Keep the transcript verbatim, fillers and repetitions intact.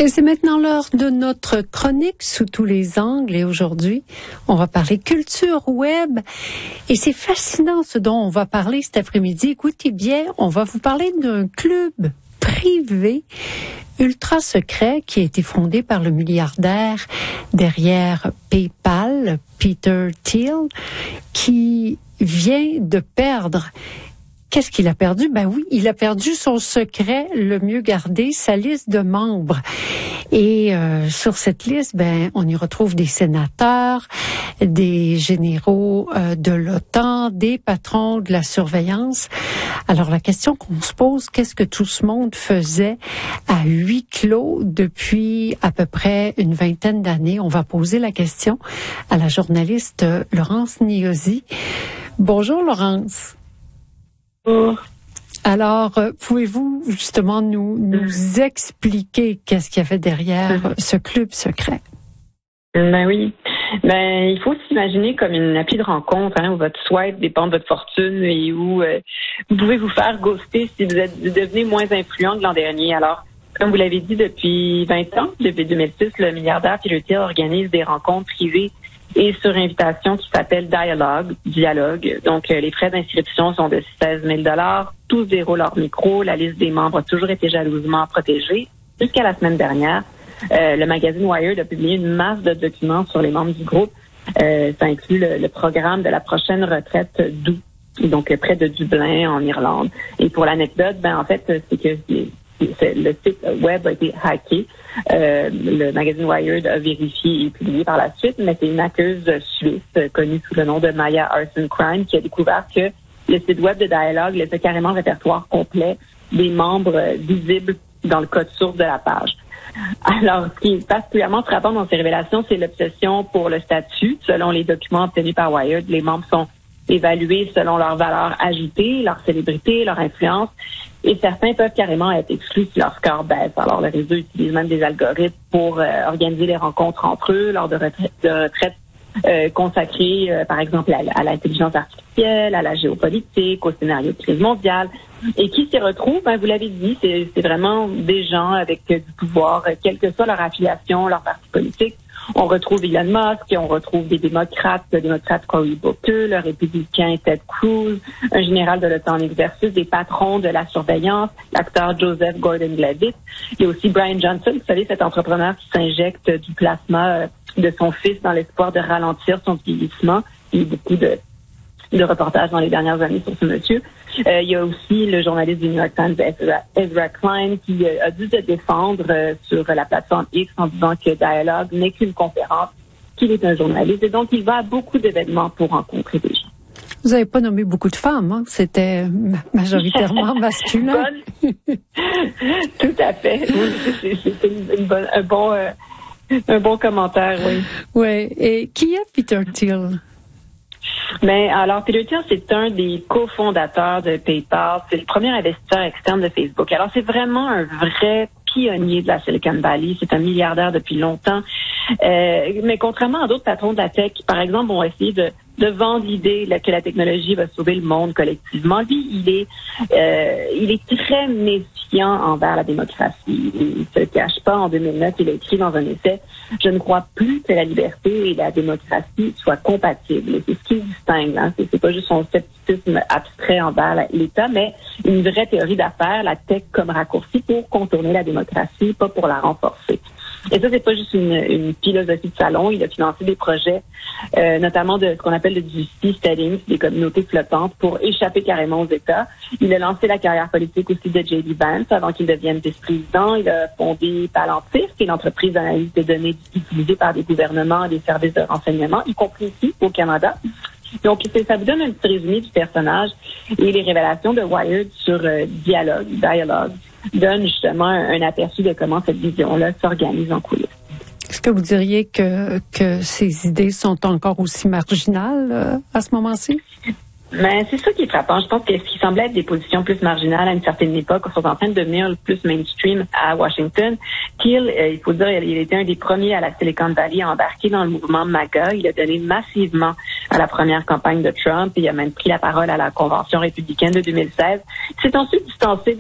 Et c'est maintenant l'heure de notre chronique sous tous les angles. Et aujourd'hui, on va parler culture web. Et c'est fascinant ce dont on va parler cet après-midi. Écoutez bien, on va vous parler d'un club privé ultra secret qui a été fondé par le milliardaire derrière PayPal, Peter Thiel, qui vient de perdre. Qu'est-ce qu'il a perdu? Ben oui, il a perdu son secret le mieux gardé, sa liste de membres. Et euh, sur cette liste, ben on y retrouve des sénateurs, des généraux euh, de l'OTAN, des patrons de la surveillance. Alors la question qu'on se pose, qu'est-ce que tout ce monde faisait à huis clos depuis à peu près une vingtaine d'années? On va poser la question à la journaliste Laurence Niosi. Bonjour Laurence. Bonjour. Alors, euh, pouvez-vous justement nous, nous expliquer qu'est-ce qu'il y avait derrière ce club secret? Ben oui. Ben, il faut s'imaginer comme une appli de rencontre, hein, où votre swipe dépend de votre fortune et où euh, vous pouvez vous faire ghoster si vous êtes devenez moins influent que l'an dernier. Alors, comme vous l'avez dit, depuis vingt ans, depuis deux mille six, le milliardaire Peter Thiel organise des rencontres privées et sur invitation qui s'appelle Dialogue, Dialogue. Donc, euh, les frais d'inscription sont de seize mille dollars. Tous déroulent leur micro. La liste des membres a toujours été jalousement protégée. Jusqu'à la semaine dernière, euh, le magazine Wired a publié une masse de documents sur les membres du groupe. Euh, ça inclut le, le programme de la prochaine retraite d'août, donc euh, près de Dublin, en Irlande. Et pour l'anecdote, ben en fait, c'est que c'est, le site web a été hacké. Euh, le magazine Wired a vérifié et publié par la suite, mais c'est une hackeuse suisse euh, connue sous le nom de Maya Arson Crime qui a découvert que le site web de Dialogue laissait carrément le répertoire complet des membres euh, visibles dans le code source de la page. Alors, ce qui est particulièrement frappant dans ces révélations, c'est l'obsession pour le statut. Selon les documents obtenus par Wired, les membres sont évalués selon leur valeur ajoutée, leur célébrité, leur influence, et certains peuvent carrément être exclus si leur score baisse. Alors, le réseau utilise même des algorithmes pour euh, organiser les rencontres entre eux lors de retraites, de retraites euh, consacrées, euh, par exemple, à, à l'intelligence artificielle, à la géopolitique, au scénario de crise mondiale. Et qui s'y retrouve, hein, vous l'avez dit, c'est, c'est vraiment des gens avec euh, du pouvoir, euh, quelle que soit leur affiliation, leur parti politique. On retrouve Elon Musk, on retrouve des démocrates, le démocrate Cory Booker, le républicain Ted Cruz, un général de l'OTAN en exercice, des patrons de la surveillance, l'acteur Joseph Gordon-Levitt. Il y a aussi Brian Johnson, vous savez, cet entrepreneur qui s'injecte du plasma de son fils dans l'espoir de ralentir son vieillissement. Il y a beaucoup de de reportages dans les dernières années sur ce monsieur. Euh, il y a aussi le journaliste du New York Times, Ezra, Ezra Klein, qui euh, a dû se défendre euh, sur la plateforme X en disant que Dialogue n'est qu'une conférence, qu'il est un journaliste, et donc il va à beaucoup d'événements pour rencontrer des gens. Vous n'avez pas nommé beaucoup de femmes, hein? C'était majoritairement masculin. Tout à fait. C'est, c'est une, une bonne, un, bon, euh, un bon commentaire, oui. Oui. Et qui est Peter Thiel? Mais alors, Peter Thiel, c'est un des cofondateurs de PayPal. C'est le premier investisseur externe de Facebook. Alors, c'est vraiment un vrai pionnier de la Silicon Valley. C'est un milliardaire depuis longtemps. Euh, mais contrairement à d'autres patrons de la tech qui, par exemple, ont essayé de, de vendre l'idée là, que la technologie va sauver le monde collectivement, lui, il est, euh, il est très méfiant envers la démocratie. Il ne se cache pas. En deux mille neuf, il a écrit dans un essai « Je ne crois plus que la liberté et la démocratie soient compatibles ». Et c'est ce qui le distingue. Hein. C'est, c'est pas juste son scepticisme abstrait envers l'État, mais une vraie théorie d'affaires, la tech comme raccourci pour contourner la démocratie, pas pour la renforcer. Et ça, c'est pas juste une, une philosophie de salon. Il a financé des projets, euh, notamment de ce qu'on appelle du seasteading, des communautés flottantes, pour échapper carrément aux États. Il a lancé la carrière politique aussi de J D Vance avant qu'il devienne vice-président. Il a fondé Palantir, qui est l'entreprise d'analyse de données utilisée par des gouvernements et des services de renseignement, y compris ici au Canada. Donc, ça vous donne un petit résumé du personnage et les révélations de Wired sur euh, Dialogue, Dialogue donne justement un, un aperçu de comment cette vision-là s'organise en coulisses. Est-ce que vous diriez que, que ces idées sont encore aussi marginales euh, à ce moment-ci? Mais c'est ça qui est frappant. Je pense que ce qui semblait être des positions plus marginales à une certaine époque sont en train de devenir le plus mainstream à Washington. Thiel, euh, il faut dire, il était un des premiers à la Silicon Valley à embarquer dans le mouvement MAGA. Il a donné massivement à la première campagne de Trump et il a même pris la parole à la Convention républicaine de deux mille seize. Il s'est ensuite distancé